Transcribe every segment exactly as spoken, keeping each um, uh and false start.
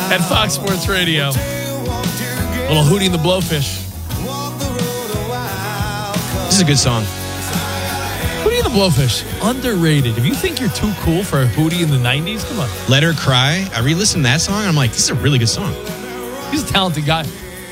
at Fox Sports Radio. Little Hootie and the Blowfish. This is a good song. Hootie and the Blowfish, underrated. If you think you're too cool for a Hootie in the nineties, come on. Let Her Cry. I re-listened to that song, and I'm like, this is a really good song. He's a talented guy.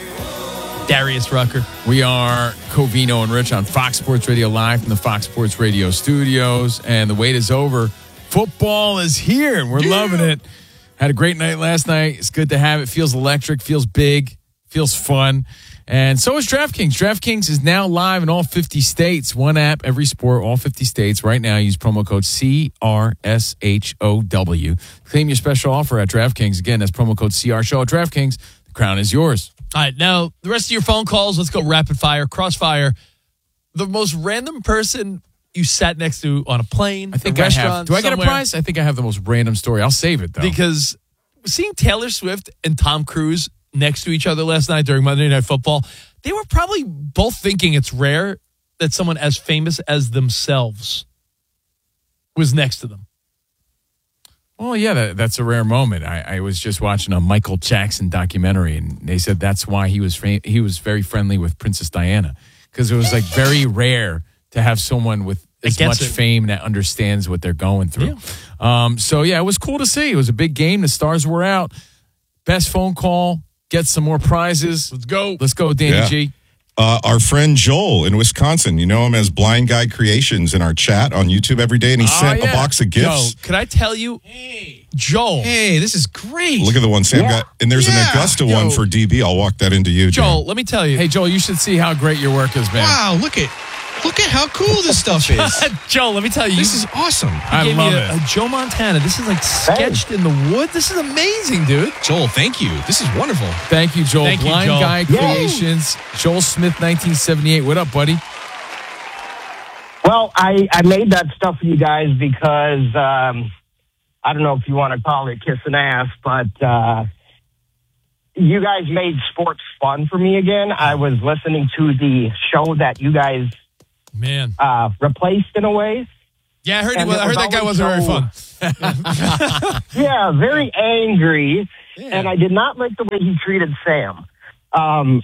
Darius Rucker. We are Covino and Rich on Fox Sports Radio live from the Fox Sports Radio studios. And the wait is over. Football is here. We're yeah. loving it. Had a great night last night. It's good to have it. Feels electric, feels big, feels fun. And so is DraftKings. DraftKings is now live in all fifty states. One app, every sport, all fifty states. Right now, use promo code C R S H O W. Claim your special offer at DraftKings. Again, that's promo code C R S H O at DraftKings. The crown is yours. All right, now, the rest of your phone calls, let's go rapid fire, crossfire. The most random person you sat next to on a plane, I think a I restaurant, have. Do I get somewhere? a prize? I think I have the most random story. I'll save it, though. Because seeing Taylor Swift and Tom Cruise next to each other last night during Monday Night Football, they were probably both thinking it's rare that someone as famous as themselves was next to them. Well, yeah, that, that's a rare moment. I, I was just watching a Michael Jackson documentary, and they said that's why he was fam- he was very friendly with Princess Diana, because it was like very rare to have someone with as much it. fame that understands what they're going through. Yeah. Um, so, yeah, it was cool to see. It was a big game. The stars were out. Best phone call. Get some more prizes. Let's go. Let's go, Danny yeah. G. Uh, our friend Joel in Wisconsin, you know him as Blind Guy Creations in our chat on YouTube every day, and he Oh, sent yeah. a box of gifts. Yo, could I tell you, hey, Joel. Hey, this is great. Look at the one Sam Yeah. got. And there's Yeah. an Augusta Yo. one for D B. I'll walk that into you, Joel, Dan. let me tell you. Hey, Joel, you should see how great your work has been. Wow, look at look at how cool this stuff is. Joel, let me tell you. This is awesome. I gave love me it. a, a Joe Montana. This is like sketched in the wood. This is amazing, dude. Joel, thank you. This is wonderful. Thank you, Joel. Thank you, Blind Joel. Guy Yay. Creations. Joel Smith, nineteen seventy-eight. What up, buddy? Well, I, I made that stuff for you guys because um, I don't know if you want to call it kissing ass, but uh, you guys made sports fun for me again. I was listening to the show that you guys Man. uh, replaced in a way. Yeah, I heard, And he, it I heard was that guy always wasn't very so- fun. Yeah, very angry, and I did not like the way he treated Sam. Um,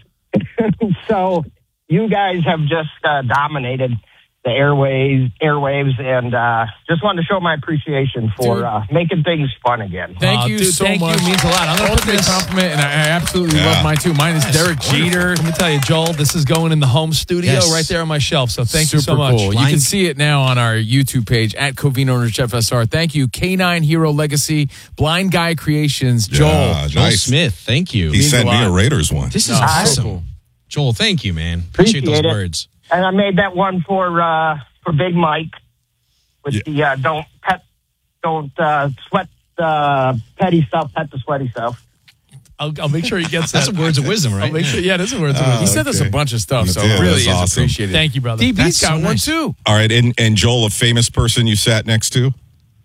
so you guys have just uh, dominated the airwaves, airwaves, and uh, just wanted to show my appreciation for Dude. uh, making things fun again. Thank Aw, you dude, so thank you. much. It means a lot. I'm gonna put Ultimate this- compliment, and I, I absolutely Yeah. love mine too. Mine is Derek Jeter. Let me tell you, Joel, this is going in the home studio Yes. right there on my shelf. So thank Super you so much. cool. You can see it now on our YouTube page at Covino and Rich F S R. Thank you, K nine Hero Legacy, Blind Guy Creations, Joel. Yeah, Joel nice. Smith, thank you. He means sent a me a lot. Raiders one. This is No, so awesome. cool. Joel, thank you, man. Appreciate, Appreciate those it. words. And I made that one for uh, for Big Mike with Yeah. the uh, don't pet, don't uh, sweat the petty stuff, pet the sweaty stuff. I'll, I'll make sure he gets that. That's some words of wisdom, I'll right? make sure. Yeah, that's some words of Uh, He wisdom. sent us a okay. bunch of stuff, He so did. it really That's is awesome. appreciated. Thank you, brother. D B's That's got so one nice. too. All right, and, and Joel, a famous person you sat next to?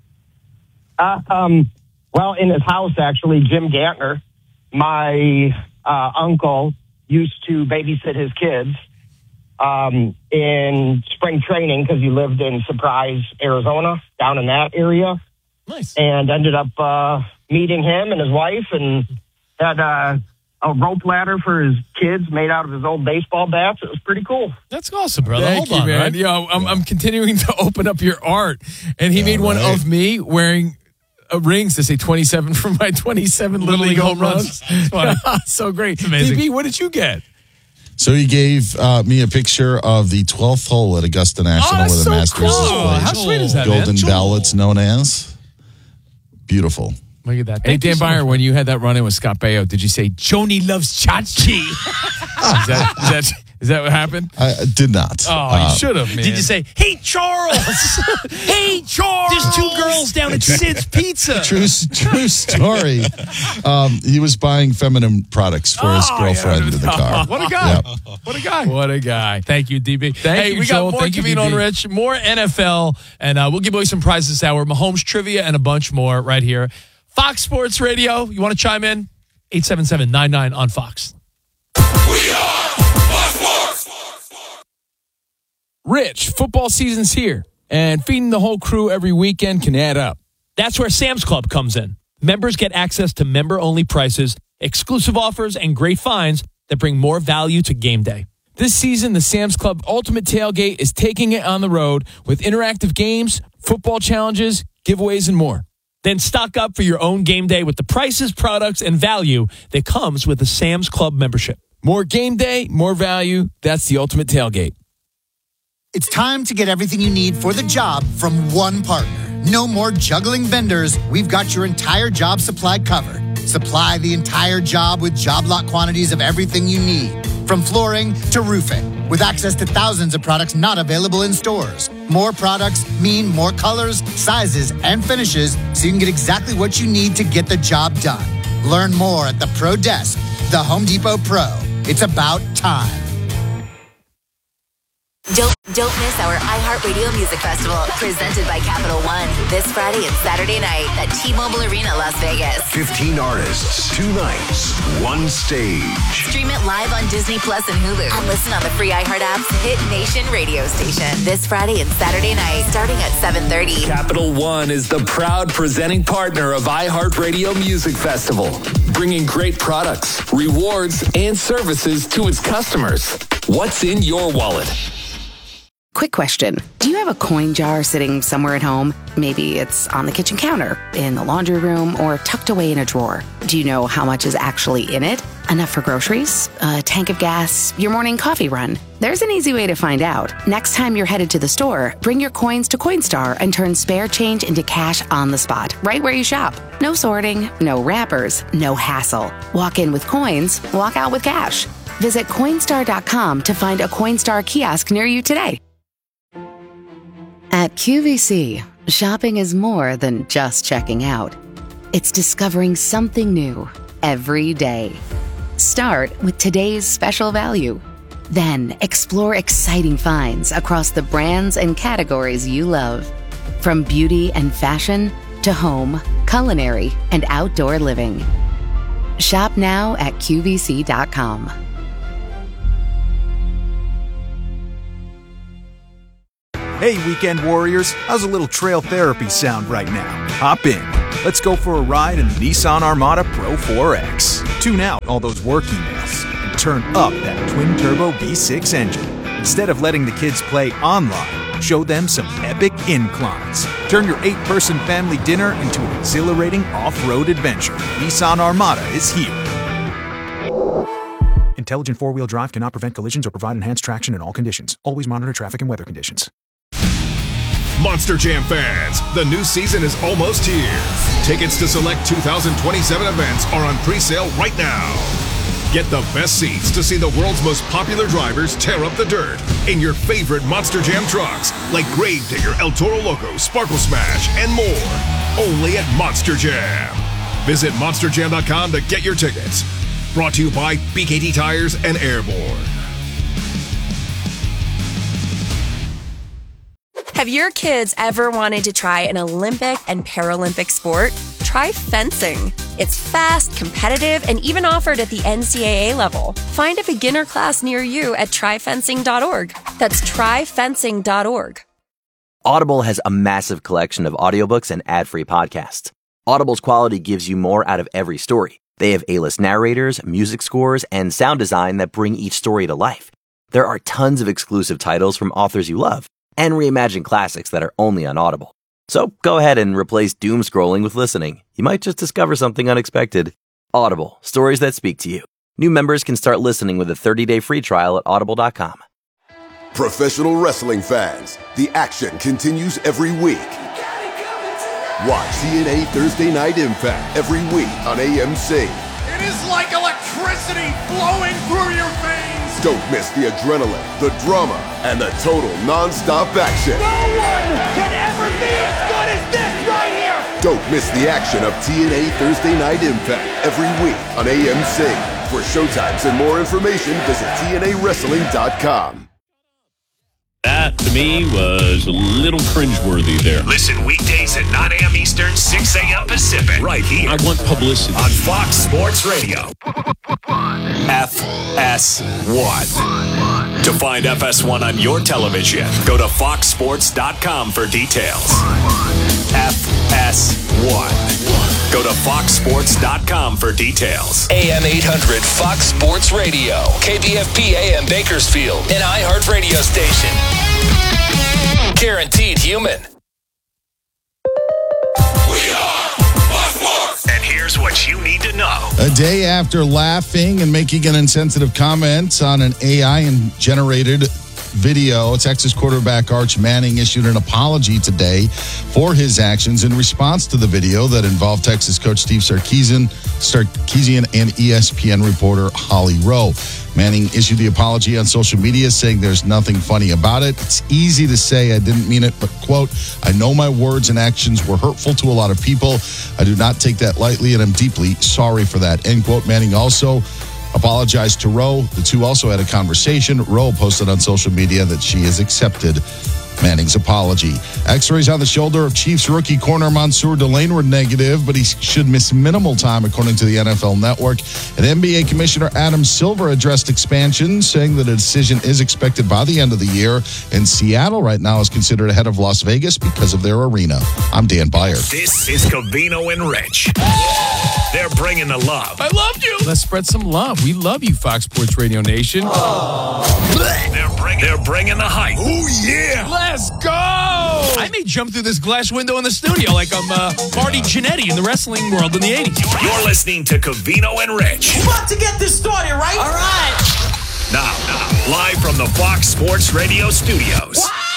Uh, um, well, in his house, actually, Jim Gantner, my uh, uncle, used to babysit his kids um, in spring training because he lived in Surprise, Arizona, down in that area, Nice. and ended up uh, meeting him and his wife and had uh, a rope ladder for his kids made out of his old baseball bats. It was pretty cool. That's awesome, brother. Thank Hold you, on, man. right? Yo, I'm, I'm continuing to open up your art, and he Yeah, made one right. of me wearing uh, rings to say twenty-seven for my twenty-seven Little League home runs. It's funny. So great. amazing. D B, what did you get? So he gave uh, me a picture of the twelfth hole at Augusta National Oh, that's where the so Masters cool. is played. How sweet is that, man? Golden Joel. Ball, it's known as. Beautiful. Look at that. Hey, Thank you Dan so Byer, much. when you had that run-in with Scott Baio, did you say, Joni loves Chachi? is, that, is, that, is that what happened? I I did not. Oh, Uh, you should have, man. Did you say, hey, Charles? hey, Charles. There's two girls down at Sid's Pizza. True, true story. Um, he was buying feminine products for his Oh, girlfriend yeah. in the car. What a guy. Yep. What a guy. What a guy. Thank you, D B. Thank hey, you, we Joel. got more Thank you, Covino D and B. Rich, more N F L, and uh, we'll give away some prizes this hour. Mahomes trivia and a bunch more right here. Fox Sports Radio. You want to chime in? eight seven seven nine nine on Fox. Rich, football season's here, and feeding the whole crew every weekend can add up. That's where Sam's Club comes in. Members get access to member-only prices, exclusive offers, and great finds that bring more value to game day. This season, the Sam's Club Ultimate Tailgate is taking it on the road with interactive games, football challenges, giveaways, and more. Then stock up for your own game day with the prices, products, and value that comes with a Sam's Club membership. More game day, more value. That's the Ultimate Tailgate. It's time to get everything you need for the job from one partner. No more juggling vendors. We've got your entire job supply covered. Supply the entire job with job lot quantities of everything you need, from flooring to roofing, with access to thousands of products not available in stores. More products mean more colors, sizes, and finishes, so you can get exactly what you need to get the job done. Learn more at the Pro Desk, the Home Depot Pro. It's about time. Don't, don't miss our iHeartRadio Music Festival, presented by Capital One, this Friday and Saturday night at T-Mobile Arena, Las Vegas. fifteen artists, two nights, one stage. Stream it live on Disney Plus and Hulu. And listen on the free iHeart app's Hit Nation radio station this Friday and Saturday night, starting at seven thirty. Capital One is the proud presenting partner of iHeartRadio Music Festival, bringing great products, rewards, and services to its customers. What's in your wallet? Quick question. Do you have a coin jar sitting somewhere at home? Maybe it's on the kitchen counter, in the laundry room, or tucked away in a drawer. Do you know how much is actually in it? Enough for groceries? A tank of gas? Your morning coffee run? There's an easy way to find out. Next time you're headed to the store, bring your coins to Coinstar and turn spare change into cash on the spot, right where you shop. No sorting, no wrappers, no hassle. Walk in with coins, walk out with cash. Visit Coinstar dot com to find a Coinstar kiosk near you today. At Q V C, shopping is more than just checking out. It's discovering something new every day. Start with today's special value. Then explore exciting finds across the brands and categories you love. From beauty and fashion to home, culinary, and outdoor living. Shop now at Q V C dot com. Hey, weekend warriors, how's a little trail therapy sound right now? Hop in. Let's go for a ride in the Nissan Armada Pro four X. Tune out all those work emails and turn up that twin-turbo V six engine. Instead of letting the kids play online, show them some epic inclines. Turn your eight-person family dinner into an exhilarating off-road adventure. Nissan Armada is here. Intelligent four-wheel drive cannot prevent collisions or provide enhanced traction in all conditions. Always monitor traffic and weather conditions. Monster Jam fans, the new season is almost here. Tickets to select two thousand twenty-seven events are on pre-sale right now. Get the best seats to see the world's most popular drivers tear up the dirt in your favorite Monster Jam trucks, like Gravedigger, El Toro Loco, Sparkle Smash, and more. Only at Monster Jam. Visit monster jam dot com to get your tickets. Brought to you by B K T Tires and Airborne. Have your kids ever wanted to try an Olympic and Paralympic sport? Try fencing. It's fast, competitive, and even offered at the N C double A level. Find a beginner class near you at try fencing dot org. That's try fencing dot org. Audible has a massive collection of audiobooks and ad-free podcasts. Audible's quality gives you more out of every story. They have A-list narrators, music scores, and sound design that bring each story to life. There are tons of exclusive titles from authors you love, and reimagined classics that are only on Audible. So go ahead and replace doom scrolling with listening. You might just discover something unexpected. Audible, stories that speak to you. New members can start listening with a thirty-day free trial at audible dot com. Professional wrestling fans, the action continues every week. Watch T N A Thursday Night Impact every week on A M C. It is like electricity flowing through your veins. Don't miss the adrenaline, the drama, and the total non-stop action. No one can ever be as good as this right here. Don't miss the action of T N A Thursday Night Impact every week on A M C. For showtimes and more information, visit T N A wrestling dot com. That, to me, was a little cringeworthy there. Listen weekdays at nine a.m. Eastern, six a.m. Pacific. Right here. I want publicity. On Fox Sports Radio. F S one. To find F S one on your television, go to fox sports dot com for details. F S S one. Go to fox sports dot com for details. A M eight hundred Fox Sports Radio, K B F P A M Bakersfield, an iHeart radio station. Guaranteed human. We are Fox Sports. And here's what you need to know. A day after laughing and making an insensitive comment on an A I-generated video, Texas quarterback Arch Manning issued an apology today for his actions in response to the video that involved Texas coach Steve Sarkisian, Sarkisian and E S P N reporter Holly Rowe. Manning issued the apology on social media, saying there's nothing funny about it. It's easy to say I didn't mean it, but, quote, I know my words and actions were hurtful to a lot of people. I do not take that lightly, and I'm deeply sorry for that, end quote. Manning also apologized to Rowe. The two also had a conversation. Rowe posted on social media that she has accepted Manning's apology. X-rays on the shoulder of Chiefs rookie corner Mansour Delane were negative, but he should miss minimal time, according to the N F L Network. And N B A Commissioner Adam Silver addressed expansion, saying that a decision is expected by the end of the year. And Seattle right now is considered ahead of Las Vegas because of their arena. I'm Dan Byer. This is Covino and Rich. They're bringing the love. I loved you. Let's spread some love. We love you, Fox Sports Radio Nation. They're, bring, they're bringing the hype. Oh, yeah. Let's go. I may jump through this glass window in the studio like I'm uh, Marty Jannetty in the wrestling world in the eighties. You're listening to Covino and Rich. We're about to get this started, right? All right. Now, now, live from the Fox Sports Radio studios.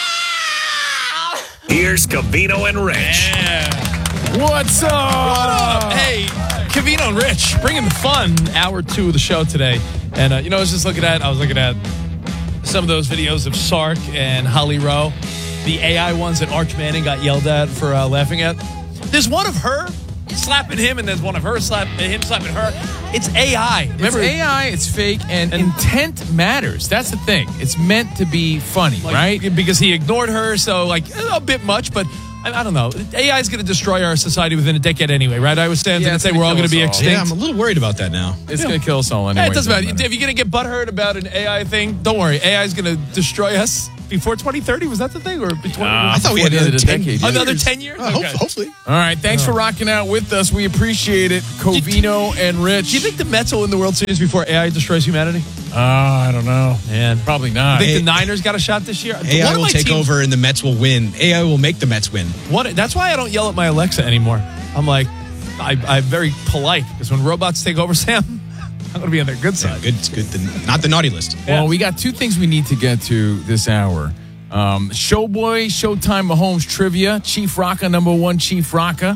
Wow. Here's Covino and Rich. Yeah. What's up? What up? Hey, Covino and Rich, bringing the fun hour two of the show today. And, uh, you know, I was just looking at, I was looking at some of those videos of Sark and Holly Rowe, the A I ones that Arch Manning got yelled at for uh, laughing at. There's one of her slapping him, and there's one of her slapping him slapping her. It's A I. Remember, it's A I, it's fake, and, and intent matters. That's the thing. It's meant to be funny, like, right? Because he ignored her, so like a bit much, but I, I don't know. A I is going to destroy our society within a decade anyway, right? I was standing Yeah, and it's say gonna we're all kill going to be us all. extinct. Yeah, I'm a little worried about that now. It's Yeah. going to kill us all anyway. Hey, it doesn't matter. matter. If you're going to get butthurt about an A I thing, don't worry. A I is going to destroy us before twenty thirty. Was that the thing? Or between? I thought we had Before the end another of the ten decade, years. yeah. Another ten years? Uh, hope- Okay. hopefully. All right, thanks for rocking out with us. We appreciate it. Covino and Rich. Do you think the Mets will win the World Series before A I destroys humanity? Uh, I don't know. Man, Probably I not. think A- the Niners got a shot this year. A One I of will my take teams- over and the Mets will win. A I will make the Mets win. What? That's why I don't yell at my Alexa anymore. I'm like, I, I'm very polite because when robots take over, Sam, I'm going to be on their good Yeah, side. good, good. The, not the naughty list. Well, we got two things we need to get to this hour. Um, Showboy, Showtime, Mahomes trivia. Chief Rocka, number one, Chief Rocka.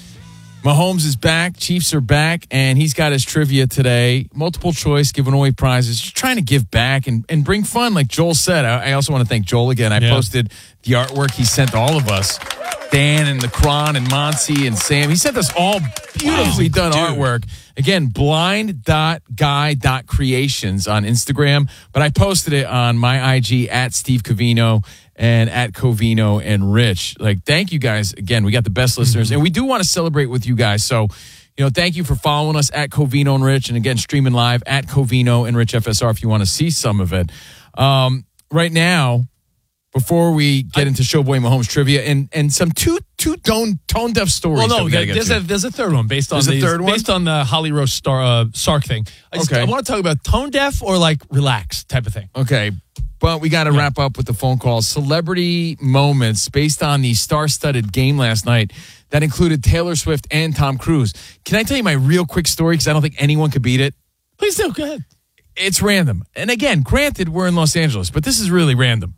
Mahomes is back. Chiefs are back, and he's got his trivia today. Multiple choice, giving away prizes, just trying to give back and, and bring fun, like Joel said. I, I also want to thank Joel again. I Yeah. posted the artwork he sent all of us. Dan and the Kron and Monsi and Sam. He sent us all beautifully done dude. artwork. Again, blind dot guy dot creations on Instagram. But I posted it on my I G at Steve Covino and at Covino and Rich. Like, thank you guys. Again, we got the best listeners. And we do want to celebrate with you guys. So, you know, thank you for following us at Covino and Rich. And again, streaming live at Covino and Rich F S R if you want to see some of it. Um, right now, before we get into Showboy Mahomes trivia and, and some two two tone tone deaf stories. Well, that no, we gotta get there's to. a there's a third one based on There's a these- third one? based on the Holly Rowe Star uh, Sark thing. I, just, Okay. I want to talk about tone deaf or like relaxed type of thing. Okay, but we got to wrap up with the phone call. Celebrity moments based on the star-studded game last night that included Taylor Swift and Tom Cruise. Can I tell you my real quick story? Because I don't think anyone could beat it. Please do. Go ahead. It's random. And again, granted, we're in Los Angeles, but this is really random.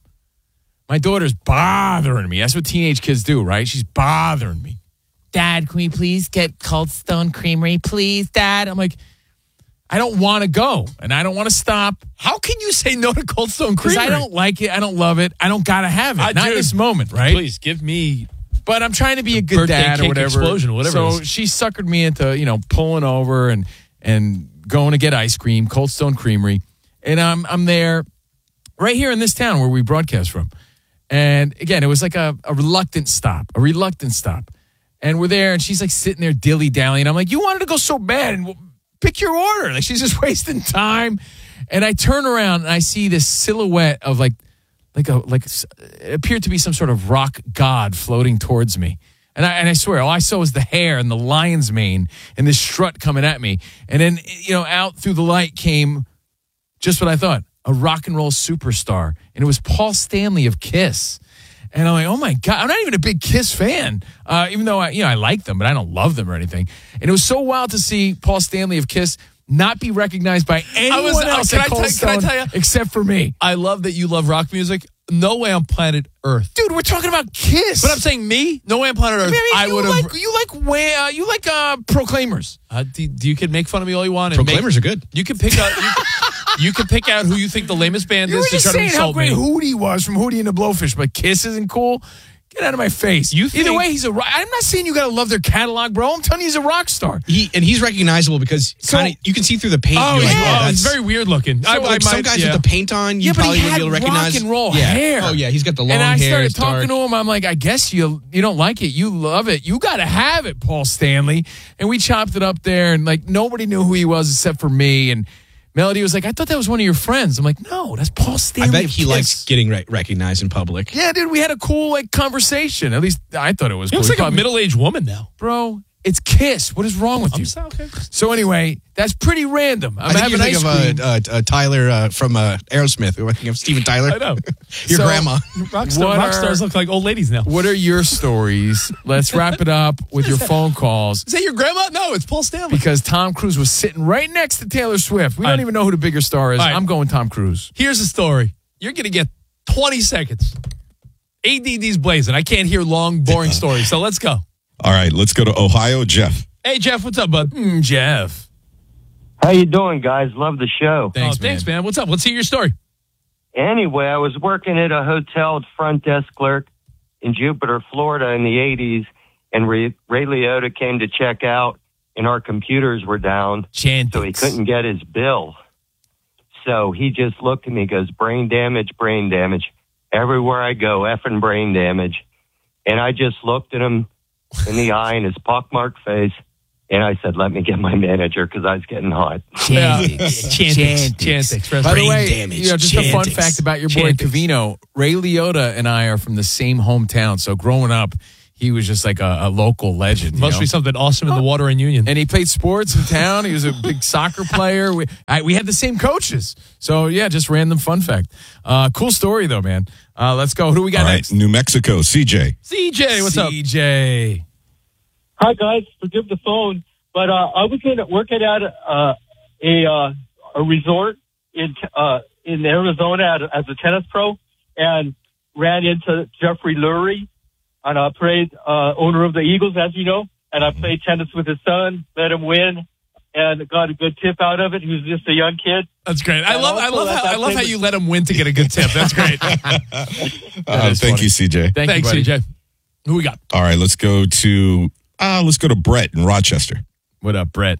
My daughter's bothering me. That's what teenage kids do, right? She's bothering me. Dad, can we please get Cold Stone Creamery, please, Dad? I'm like, I don't want to go, and I don't want to stop. How can you say no to Cold Stone Because Creamery? I don't like it. I don't love it. I don't got to have it. I Not do. in this moment, right? Please give me. But I'm trying to be a good Birthday dad or cake whatever. explosion, whatever So it is. she suckered me into, you know, pulling over and and going to get ice cream, Cold Stone Creamery. And I'm I'm there right here in this town where we broadcast from. And again, it was like a, a reluctant stop, a reluctant stop. And we're there and she's like sitting there dilly-dallying. I'm like, you wanted to go so bad and pick your order. Like she's just wasting time. And I turn around and I see this silhouette of like like a like it appeared to be some sort of rock god floating towards me. And I, and I swear, all I saw was the hair and the lion's mane and this strut coming at me. And then, you know, out through the light came just what I thought, a rock and roll superstar. And it was Paul Stanley of Kiss. And I'm like, oh my God, I'm not even a big Kiss fan, uh, even though I, you know, I like them, but I don't love them or anything. And it was so wild to see Paul Stanley of Kiss not be recognized by anyone was, else can at I tell- Cold can I Stone tell you? except for me. I love that you love rock music. No way on planet Earth. Dude, we're talking about Kiss. But I'm saying me, no way on planet Earth. I, mean, I you would have. like you like way, uh, you like uh, Proclaimers. Uh, do, do you can make fun of me all you want. And Proclaimers make, are good. You can pick out. You, you can pick out who you think the lamest band You were is to just try to saying how insult great me. Hootie was from Hootie and the Blowfish, but Kiss isn't cool. Get out of my face. You Either think- way, he's a rock. I'm not saying you got to love their catalog, bro. I'm telling you, he's a rock star. He and he's recognizable because So- kind of you can see through the paint. Oh, You're like, yeah. oh, He's that's very weird looking. So, I, like I some might- guys yeah. with the paint on, you Yeah, but probably he wouldn't had be able to recognize. rock and roll yeah. hair. Oh yeah, he's got the long and I hair. started it's dark. talking to him. I'm like, I guess you you don't like it. You love it. You got to have it, Paul Stanley. And we chopped it up there, and like nobody knew who he was except for me. And Melody was like, I thought that was one of your friends. I'm like, no, that's Paul I Stanley. bet of he Kiss. likes getting re- recognized in public. Yeah, dude, we had a cool like conversation. At least I thought it was. He cool. looks like a He middle-aged woman now. bro. It's Kiss. What is wrong with you? so- okay. So anyway, that's pretty random. I'm I think having you're ice thinking cream. of uh, uh, Tyler uh, from uh, Aerosmith. We're thinking of Steven Tyler. I know. Your So- grandma. Rock, star, What rock are- stars look like old ladies now. What are your stories? Let's wrap it up with your phone calls. Is that your grandma? No, it's Paul Stanley. Because Tom Cruise was sitting right next to Taylor Swift. We All don't right. even know who the bigger star is. All right. I'm going Tom Cruise. Here's the story. You're going to get twenty seconds. A D D's blazing. I can't hear long, boring stories. So let's go. All right, let's go to Ohio. Jeff. Hey, Jeff, what's up, bud? Mm, Jeff. How you doing, guys? Love the show. Thanks, oh, thanks, man. What's up? Let's hear your story. Anyway, I was working at a hotel front desk clerk in Jupiter, Florida in the eighties, and Ray, Ray Liotta came to check out, and our computers were down, Chantix. so he couldn't get his bill. So he just looked at me and goes, brain damage, brain damage. Everywhere I go, effing brain damage. And I just looked at him in the eye in his pockmarked face, and I said, let me get my manager because I was getting hot. Chantix. Chantix. Chantix. By the Brain way, damage. you know, just a fun Chantix. fact about your boy Chantix. Covino. Ray Liotta and I are from the same hometown. So growing up, he was just like a, a local legend. you Must know? be something awesome in the water and Union. And he played sports in town. He was a big soccer player. We, I, we had the same coaches. So, yeah, just random fun fact. Uh, cool story, though, man. Uh, let's go. Who do we got All right, next? New Mexico. C J. C J, what's up? C J. Hi guys, forgive the phone, but uh, I was in, working at uh, a uh, a resort in uh, in Arizona at, as a tennis pro, and ran into Jeffrey Lurie, and I played uh, owner of the Eagles, as you know, and I played tennis with his son, let him win, and got a good tip out of it. He was just a young kid. That's great. I And love I also love at how that I love how same- you let him win to get a good tip. That's great. Uh, is thank funny. you, C J. Thank Thanks, you, buddy. C J. Who we got? All right, let's go to uh, let's go to Brett in Rochester. What up, Brett?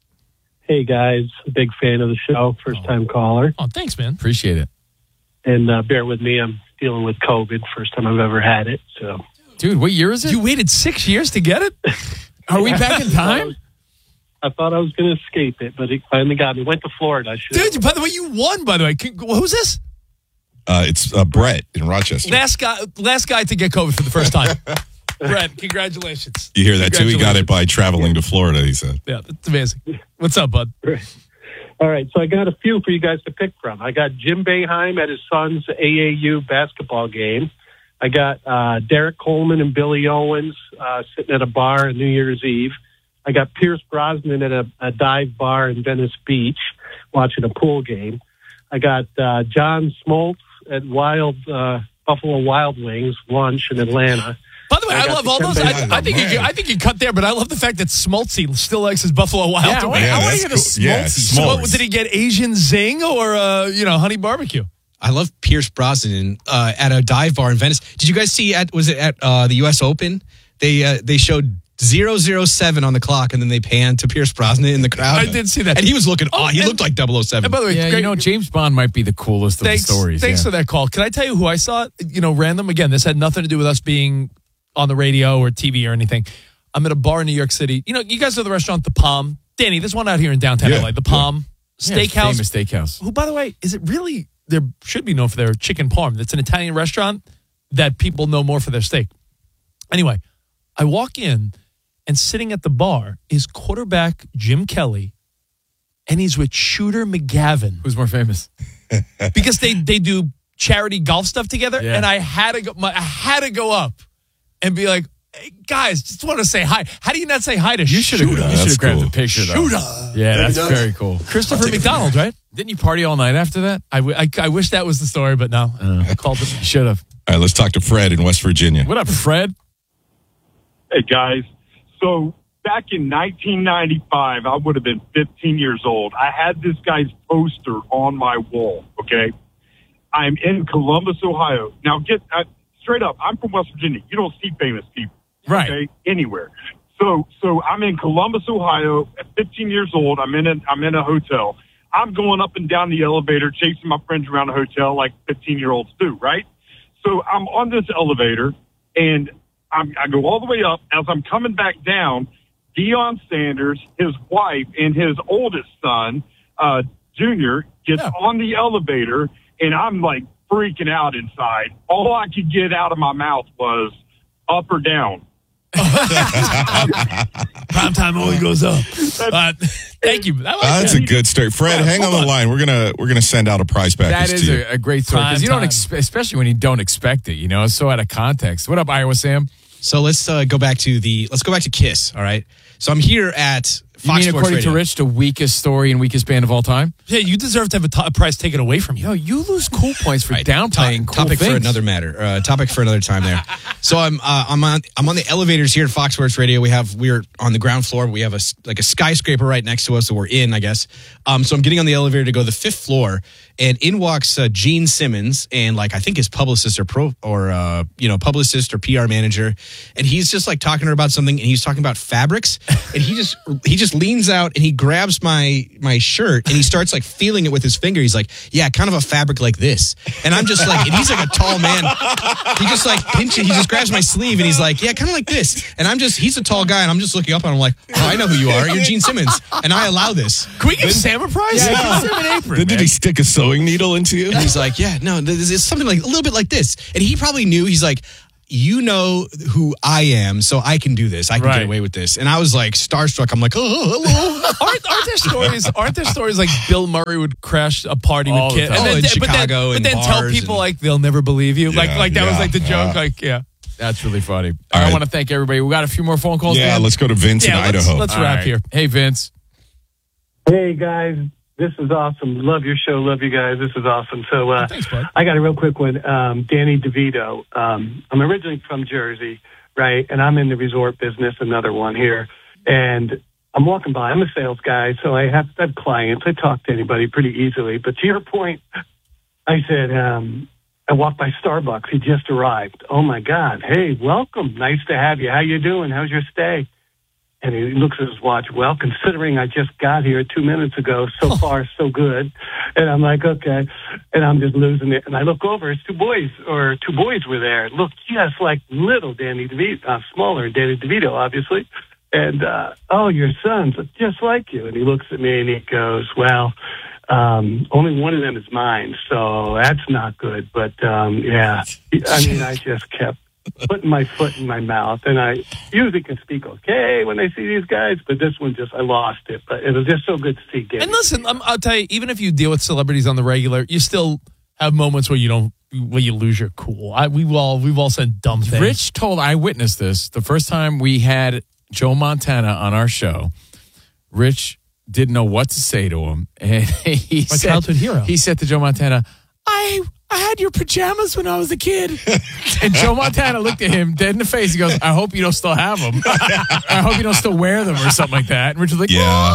Hey guys, a big fan of the show, first time caller, Oh, thanks, man. Appreciate it. and uh, bear with me, I'm dealing with COVID, first time I've ever had it, so. Dude, what year is it? You waited six years to get it? Are we back in time? I thought I was going to escape it, but it finally got me. Went to Florida. I should. Dude, by the way, you won, by the way. Can- Who's this? Uh, it's uh, Brett in Rochester. Last guy last guy to get COVID for the first time. Brett, congratulations. You hear that too? He got it Congratulations. by traveling to Florida, he said. Yeah, that's amazing. What's up, bud? All right, so I got a few for you guys to pick from. I got Jim Boeheim at his son's A A U basketball game. I got uh, Derek Coleman and Billy Owens uh, sitting at a bar on New Year's Eve. I got Pierce Brosnan at a, a dive bar in Venice Beach watching a pool game. I got uh, John Smoltz at Wild uh, Buffalo Wild Wings lunch in Atlanta. By the way, I, I got love the all those. Tim I, Boeheim. I think you, I think you cut there, but I love the fact that Smoltzy still likes his Buffalo Wild. Yeah, I wanna- Yeah, I want that's to hear the cool. Yeah, Smoltzy. Smoltz. What, did he get Asian zing or uh, you know honey barbecue? I love Pierce Brosnan uh, at a dive bar in Venice. Did you guys see at was it at uh, the U S Open? They uh, they showed zero zero seven on the clock, and then they panned to Pierce Brosnan in the crowd. I did see that. and he was looking. Oh, Oh, he and- looked like double oh seven. And by the way, Yeah, great, you know, James Bond might be the coolest of thanks, the stories. thanks yeah. for that call. Can I tell you who I saw? You know, random. Again, this had nothing to do with us being on the radio or T V or anything. I'm at a bar in New York City. You know, you guys know the restaurant, The Palm. Danny, there's one out here in downtown Yeah, L A, The Palm Yeah, it's Steakhouse. famous steakhouse. Who, by the way, is it really? They should be known for their chicken parm. That's an Italian restaurant that people know more for their steak. Anyway, I walk in, and sitting at the bar is quarterback Jim Kelly, and he's with Shooter McGavin. Who's more famous? Because they they do charity golf stuff together, Yeah. and I had to go. My, I had to go up and be like, hey, guys, just want to say hi. How do you not say hi to You should have Shooter? you should have grabbed the picture, though. Shooter. Yeah, that's very cool. Christopher McDonald, right? Didn't you party all night after that? I, w- I, I wish that was the story, but no. Uh, I called it. Should have. All right, let's talk to Fred in West Virginia. What up, Fred? Hey, guys. So back in nineteen ninety-five, I would have been fifteen years old. I had this guy's poster on my wall, okay? I'm in Columbus, Ohio. Now, get uh, straight up, I'm from West Virginia. You don't see famous people, right? Okay, anywhere. So, so I'm in Columbus, Ohio. At fifteen years old, I'm in a, I'm in a hotel. I'm going up and down the elevator, chasing my friends around the hotel like fifteen-year-olds do, right? So I'm on this elevator, and I'm, I go all the way up. As I'm coming back down, Deion Sanders, his wife, and his oldest son, uh, Junior, gets Yeah. on the elevator, and I'm like freaking out inside. All I could get out of my mouth was up or down. Prime time only goes up. Uh, thank you. I like Uh, that's that. a good story, Fred. Yeah, hang on hold the on. line. We're gonna we're gonna send out a prize That package is to you. a, a great story because Prime you don't, time. expe- especially when you don't expect it. You know, it's so out of context. What up, Iowa Sam? So let's uh, go back to the let's go back to Kiss. All right. So I'm here at You Fox mean Sports according Radio. to Rich, the weakest story and weakest band of all time? Yeah, you deserve to have a, t- a prize taken away from you. No, you lose cool points for Right. downplaying To- cool topic things. for another matter. Uh, topic for another time there. So I'm uh, I'm on I'm on the elevators here at Fox Sports Radio. We have we're on the ground floor. We have a s- like a skyscraper right next to us that we're in, I guess. Um, so I'm getting on the elevator to go to the fifth floor, and in walks uh, Gene Simmons and like I think his publicist or pro or uh, you know publicist or P R manager, and he's just like talking to her about something, and he's talking about fabrics, and he just he just leans out and he grabs my my shirt and he starts like feeling it with his finger. He's like, yeah, kind of a fabric like this, and I'm just like, and he's like a tall man. He just like pinches, he just grabs my sleeve and he's like, yeah, kind of like this, and I'm just he's a tall guy and I'm just looking up and I'm like, oh, I know who you are. You're Gene Simmons, and I allow this. Can we give Sam a prize? Yeah. Give Sam an apron. Then did he stick a sewing needle into you? And he's like, yeah, no, this is something like a little bit like this. And he probably knew. He's like, you know who I am, so I can do this. I can Right. get away with this. And I was like starstruck. I'm like, oh, hello. aren't, aren't there stories? Aren't there stories like Bill Murray would crash a party All with the kids, time. and Oh, then, in but then, Chicago but and then tell bars people and- like they'll never believe you. like Yeah, like that was yeah, like the joke. yeah. Like yeah, That's really funny. All I right. want to thank everybody. We got a few more phone calls. Yeah, man. let's go to Vince yeah. in Let's, Idaho. let's All wrap right. here. Hey, Vince. Hey guys, this is awesome. Love your show. Love you guys. This is awesome. So uh, Thanks, bud. I got a real quick one. Um, Danny DeVito. Um, I'm originally from Jersey, right? And I'm in the resort business. Another one here, and I'm walking by. I'm a sales guy, so I have, I have clients. I talk to anybody pretty easily. But to your point, I said um, I walked by Starbucks. He just arrived. Oh my God! Hey, welcome. Nice to have you. How you doing? How's your stay? And he looks at his watch. Well, considering I just got here two minutes ago, so far so good. And I'm like, okay. And I'm just losing it. And I look over. His two boys, or two boys were there. Look just like little Danny DeVito, uh, smaller Danny DeVito, obviously. And uh, oh, your sons look just like you. And he looks at me and he goes, well, um, only one of them is mine, so that's not good. But um, yeah, I mean, I just kept putting my foot in my mouth, and I usually can speak okay when I see these guys, but this one just, I lost it. But it was just so good to see Danny. And listen, I'm, I'll tell you, even if you deal with celebrities on the regular, you still have moments where you don't, where you lose your cool. I, we've all, we've all said dumb things. Rich told, I witnessed this the first time we had Joe Montana on our show. Rich didn't know what to say to him, and he My said, childhood hero. He said to Joe Montana, I I had your pajamas when I was a kid. And Joe Montana looked at him dead in the face. He goes, I hope you don't still have them. I hope you don't still wear them or something like that. And Rich was like, Yeah.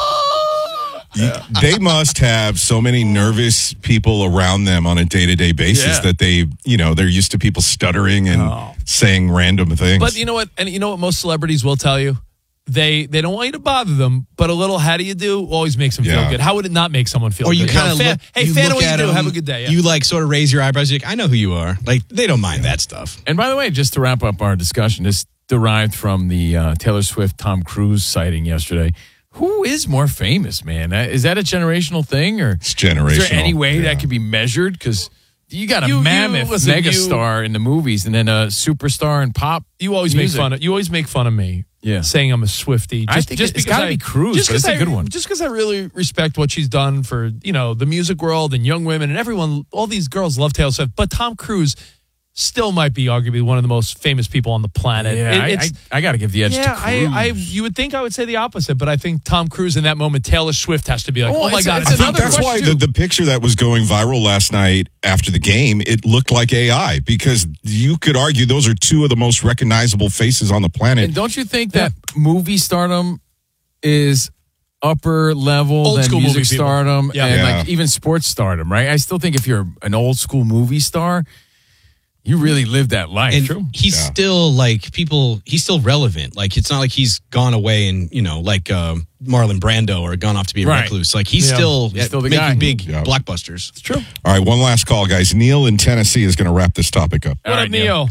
You- they must have so many nervous people around them on a day-to-day basis Yeah. that they, you know, they're used to people stuttering and saying random things. But you know what? And you know what most celebrities will tell you? They they don't want you to bother them, but a little how do you do always makes them Yeah. feel good. How would it not make someone feel Or good? you kind of know, fan, look. hey, you fan, look what you at do? them, Have a good day. Yeah. You like sort of raise your eyebrows. You're like, I know who you are. Like they don't mind that stuff. And by the way, just to wrap up our discussion, this derived from the uh, Taylor Swift Tom Cruise sighting yesterday. Who is more famous, man? Uh, Is that a generational thing, or it's generational? is there any way that could be measured? Because You got a You- you- mammoth listen, you- megastar in the movies and then a superstar in pop. You always music. make fun of you always make fun of me. Yeah. Saying I'm a Swiftie. I think it's gotta be Cruz, just but it's 'cause a good I- one. Just because I really respect what she's done for, you know, the music world and young women and everyone. All these girls love Taylor Swift, but Tom Cruise still might be arguably one of the most famous people on the planet. Yeah, It- I, it's- I, I got to give the edge yeah, to Cruz. I, I, you would think I would say the opposite, but I think Tom Cruise in that moment, Taylor Swift has to be like, Oh, oh, my it's- God. it's it's another another That's why question. the, the picture that was going viral last night after the game, it looked like A I because you could argue those are two of the most recognizable faces on the planet. And don't you think that movie stardom is upper level Old than school music movie people. stardom Yeah. and Yeah. like even sports stardom, right? I still think if you're an old school movie star, you really live that life. And he's Yeah. still like people. He's still relevant. Like it's not like he's gone away and you know like um, Marlon Brando or gone off to be a Right. recluse. Like he's Yeah. still He's still the making guy. big Yeah. blockbusters. It's true. All right, one last call, guys. Neil in Tennessee is going to wrap this topic up. What All up, right, Neo?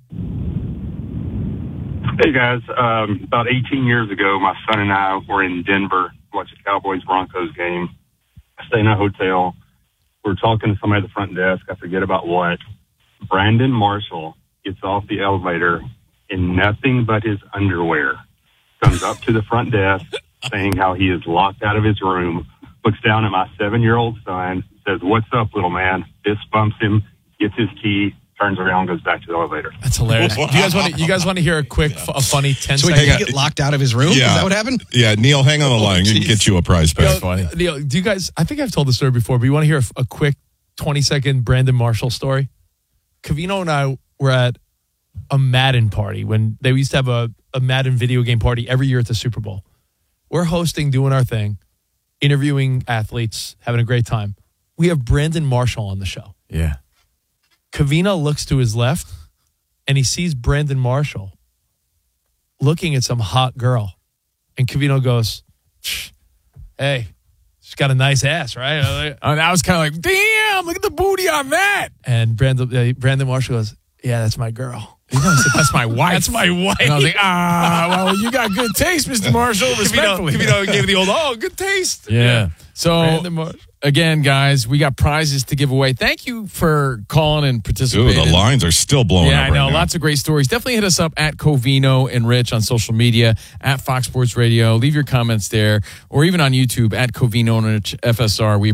Hey guys, um, about eighteen years ago, my son and I were in Denver watching Cowboys Broncos game. I stayed in a hotel. We were talking to somebody at the front desk. I forget about what. Brandon Marshall gets off the elevator in nothing but his underwear. Comes up to the front desk saying how he is locked out of his room. Looks down at my seven-year-old son. Says, "What's up, little man?" Fist bumps him. Gets his key. Turns around, goes back to the elevator. That's hilarious. Do you guys want to? You guys want to hear a quick, a funny ten So he second? did get locked out of his room. Is that what happened? Yeah, Neil, hang on the line. You can get you a prize pack. Yo, Neil, do you guys? I think I've told the story before, but you want to hear a, a quick twenty second Brandon Marshall story? Cavino and I were at a Madden party when they used to have a, a Madden video game party every year at the Super Bowl. We're hosting, doing our thing, interviewing athletes, having a great time. We have Brandon Marshall on the show. Yeah. Cavino looks to his left and he sees Brandon Marshall looking at some hot girl. And Cavino goes, "Hey, she's got a nice ass, right?" And I was kind of like, damn, look at the booty on that. And Brandon, uh, Brandon Marshall goes, "Yeah, that's my girl." You know, I said, that's my wife. That's my wife. And I was like, ah, well, you got good taste, Mister Marshall, respectfully. Cavino gave the old, oh, good taste. Yeah. So, Brandon Marshall. again, guys, we got prizes to give away. Thank you for calling and participating. Ooh, the lines are still blowing Yeah, up I know. right now. Lots of great stories. Definitely hit us up at Covino and Rich on social media, at Fox Sports Radio. Leave your comments there, or even on YouTube at Covino and Rich F S R. We